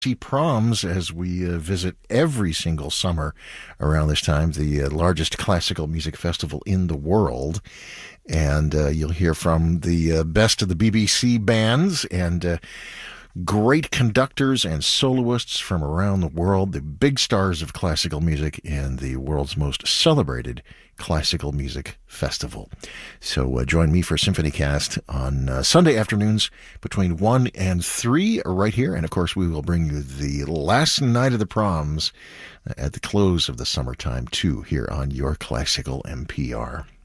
Proms as we visit every single summer around this time, the largest classical music festival in the world. And you'll hear from the best of the BBC bands and great conductors and soloists from around the world, the big stars of classical music in the world's most celebrated classical music festival. So join me for SymphonyCast on Sunday afternoons between 1 and 3 right here. And of course, we will bring you the last night of the proms at the close of the summertime too here on your Classical MPR.